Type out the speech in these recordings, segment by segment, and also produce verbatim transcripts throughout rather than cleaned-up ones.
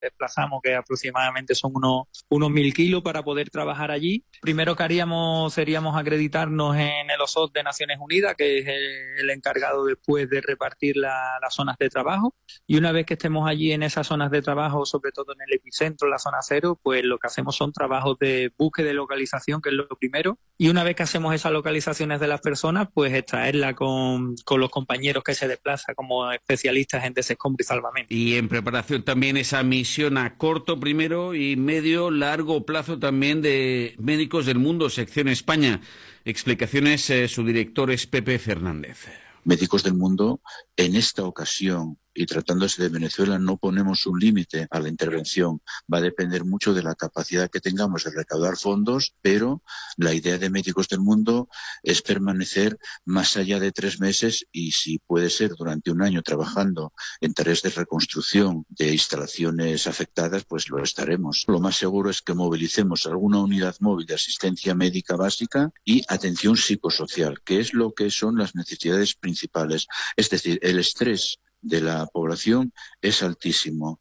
desplazamos, que aproximadamente son unos, unos mil kilos para poder trabajar allí. Primero que haríamos seríamos acreditarnos en el O S O D de Naciones Unidas, que es el, el encargado después de repartir la, las zonas de trabajo. Y una vez que estemos allí en esas zonas de trabajo, sobre todo en el epicentro, la zona cero, pues lo que hacemos son trabajos de búsqueda y localización, que es lo primero. Y una vez que hacemos esas localizaciones de las personas, pues extraerla con, con los compañeros que se desplazan como especialistas en desescombro y salvamento. Y en preparación también esa misión a corto primero y medio, largo plazo también de Médicos del Mundo, sección España. Explicaciones, eh, su director es Pepe Fernández. Médicos del Mundo, en esta ocasión, y tratándose de Venezuela, no ponemos un límite a la intervención. Va a depender mucho de la capacidad que tengamos de recaudar fondos, pero la idea de Médicos del Mundo es permanecer más allá de tres meses y, si puede ser, durante un año trabajando en tareas de reconstrucción de instalaciones afectadas, pues lo estaremos. Lo más seguro es que movilicemos alguna unidad móvil de asistencia médica básica y atención psicosocial, que es lo que son las necesidades principales. Es decir, el estrés de la población es altísimo.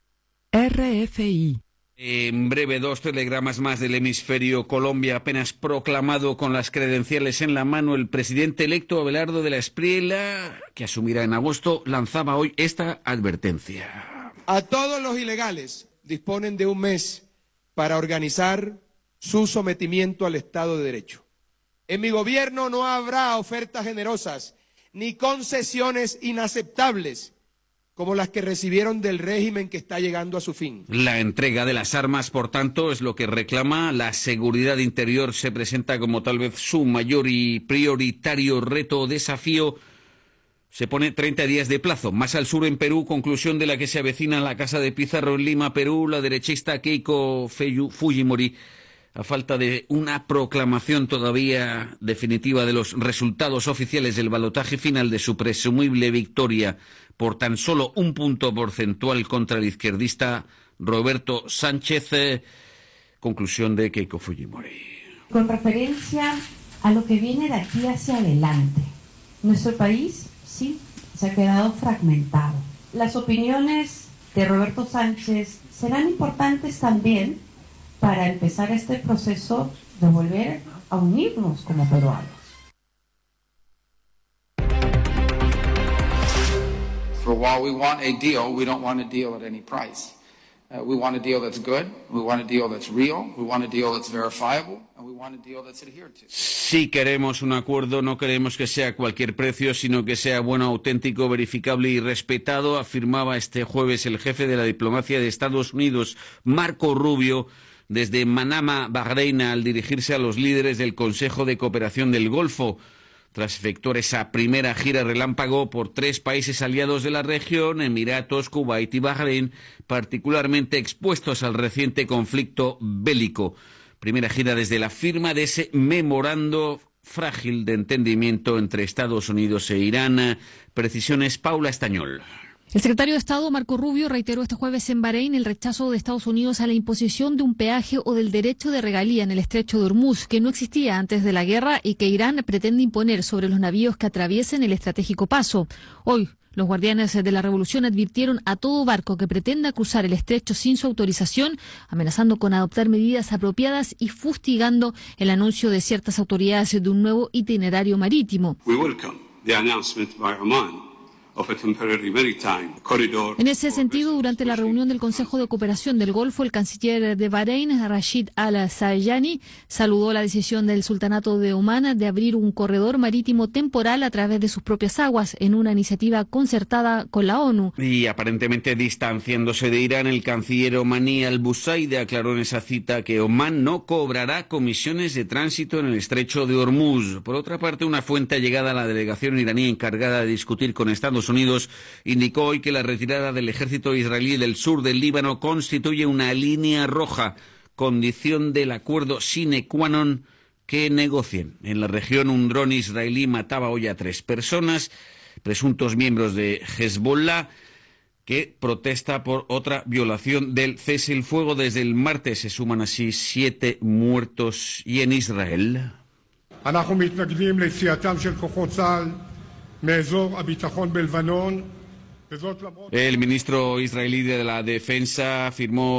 R F I. En breve, dos telegramas más del hemisferio. Colombia, apenas proclamado con las credenciales en la mano, el presidente electo Abelardo de la Espriella, que asumirá en agosto, lanzaba hoy esta advertencia. A todos los ilegales disponen de un mes para organizar su sometimiento al Estado de Derecho. En mi gobierno no habrá ofertas generosas ni concesiones inaceptables como las que recibieron del régimen que está llegando a su fin. La entrega de las armas, por tanto, es lo que reclama. La seguridad interior se presenta como tal vez su mayor y prioritario reto o desafío. Se pone treinta días de plazo. Más al sur, en Perú, conclusión de la que se avecina la Casa de Pizarro en Lima, Perú, la derechista Keiko Fujimori, a falta de una proclamación todavía definitiva de los resultados oficiales del balotaje final de su presumible victoria por tan solo un punto porcentual contra el izquierdista Roberto Sánchez. Eh, conclusión de Keiko Fujimori. Con referencia a lo que viene de aquí hacia adelante, nuestro país, sí, se ha quedado fragmentado. Las opiniones de Roberto Sánchez serán importantes también para empezar este proceso de volver a unirnos como peruanos. For while we want a deal, we don't want a deal at any price. Uh, we want a deal that's good, we want a deal that's real, we want a deal that's verifiable, and we want a deal that's adhered to. Si queremos un acuerdo, no queremos que sea a cualquier precio, sino que sea bueno, auténtico, verificable y respetado, afirmaba este jueves el jefe de la diplomacia de Estados Unidos, Marco Rubio, desde Manama, Bahrein, al dirigirse a los líderes del Consejo de Cooperación del Golfo, tras efectuar esa primera gira relámpago por tres países aliados de la región, Emiratos, Kuwait y Bahrein, particularmente expuestos al reciente conflicto bélico. Primera gira desde la firma de ese memorando frágil de entendimiento entre Estados Unidos e Irán. Precisiones, Paula Estañol. El secretario de Estado, Marco Rubio, reiteró este jueves en Bahrein el rechazo de Estados Unidos a la imposición de un peaje o del derecho de regalía en el estrecho de Hormuz, que no existía antes de la guerra y que Irán pretende imponer sobre los navíos que atraviesen el estratégico paso. Hoy, los guardianes de la revolución advirtieron a todo barco que pretenda cruzar el estrecho sin su autorización, amenazando con adoptar medidas apropiadas y fustigando el anuncio de ciertas autoridades de un nuevo itinerario marítimo. We welcome the announcement by Oman. En ese sentido, durante la reunión del Consejo de Cooperación del Golfo, el canciller de Bahrein, Rashid Al-Sayani, saludó la decisión del Sultanato de Omán de abrir un corredor marítimo temporal a través de sus propias aguas, en una iniciativa concertada con la ONU. Y aparentemente distanciándose de Irán, el canciller omaní Al-Busaid aclaró en esa cita que Omán no cobrará comisiones de tránsito en el estrecho de Hormuz. Por otra parte, una fuente allegada a la delegación iraní encargada de discutir con Estados Unidos indicó hoy que la retirada del ejército israelí del sur del Líbano constituye una línea roja, condición del acuerdo sine qua non que negocien. En la región, un dron israelí mataba hoy a tres personas, presuntos miembros de Hezbollah, que protesta por otra violación del cese el fuego. Desde el martes se suman así siete muertos. Y en Israel, El ministro israelí de la Defensa afirmó